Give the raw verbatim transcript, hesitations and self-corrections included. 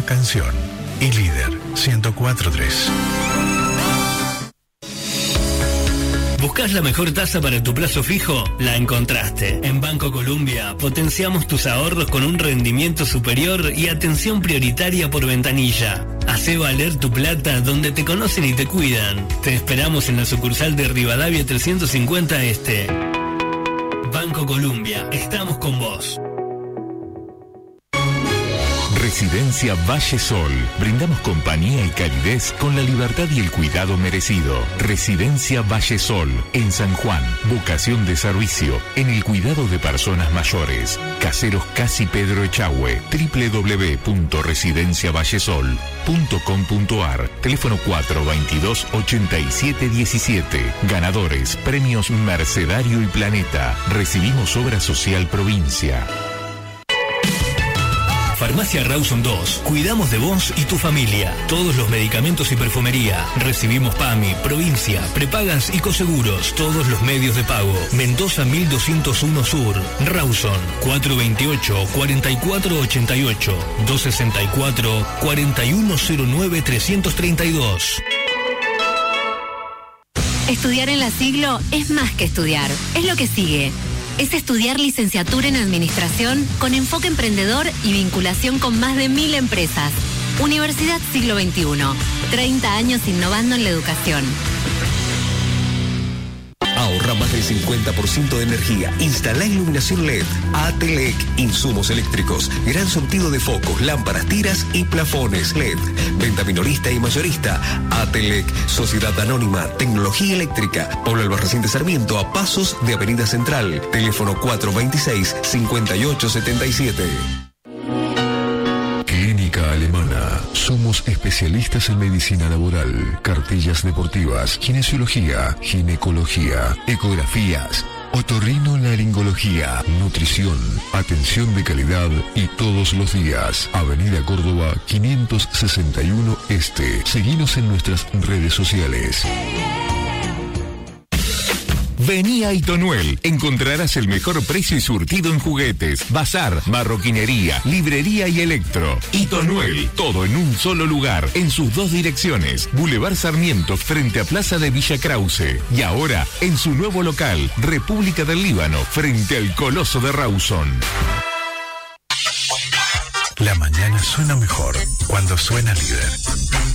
una canción. Y Líder ciento cuatro punto tres. ¿Buscas la mejor tasa para tu plazo fijo? La encontraste. En Banco Colombia potenciamos tus ahorros con un rendimiento superior y atención prioritaria por ventanilla. Hacé valer tu plata donde te conocen y te cuidan. Te esperamos en la sucursal de Rivadavia trescientos cincuenta Este. Banco Colombia, estamos con vos. Residencia Valle Sol. Brindamos compañía y calidez con la libertad y el cuidado merecido. Residencia Valle Sol, en San Juan. Vocación de servicio en el cuidado de personas mayores. Caseros Casi Pedro Echagüe. doble u doble u doble u punto residencia vallesol punto com punto ar. Teléfono cuatro veintidós ochenta y siete diecisiete. Ganadores, premios Mercedario y Planeta. Recibimos obra social provincia. Farmacia Rawson dos. Cuidamos de vos y tu familia. Todos los medicamentos y perfumería. Recibimos PAMI, provincia, prepagas y coseguros. Todos los medios de pago. Mendoza mil doscientos uno Sur. Rawson cuatro veintiocho cuarenta y cuatro ochenta y ocho. doscientos sesenta y cuatro cuarenta y uno cero nueve trescientos treinta y dos. Estudiar en la Siglo es más que estudiar. Es lo que sigue. Es estudiar licenciatura en Administración con enfoque emprendedor y vinculación con más de mil empresas. Universidad Siglo veintiuno. treinta años innovando en la educación. Ahorra más del cincuenta por ciento de energía. Instala iluminación L E D. Atelec. Insumos eléctricos. Gran surtido de focos, lámparas, tiras y plafones L E D. Venta minorista y mayorista. Atelec. Sociedad Anónima. Tecnología eléctrica. Pablo Albarracín de Sarmiento, a pasos de Avenida Central. Teléfono cuatro veintiséis cincuenta y ocho setenta y siete. Clínica Alemana. Somos especialistas en medicina laboral, cartillas deportivas, kinesiología, ginecología, ecografías, otorrinolaringología, nutrición, atención de calidad y todos los días. Avenida Córdoba quinientos sesenta y uno Este. Seguinos en nuestras redes sociales. Vení a Itonuel. Encontrarás el mejor precio y surtido en juguetes, bazar, marroquinería, librería y electro. Itonuel. Todo en un solo lugar, en sus dos direcciones. Boulevard Sarmiento, frente a Plaza de Villa Krause. Y ahora, en su nuevo local, República del Líbano, frente al Coloso de Rawson. La mañana suena mejor cuando suena Líder.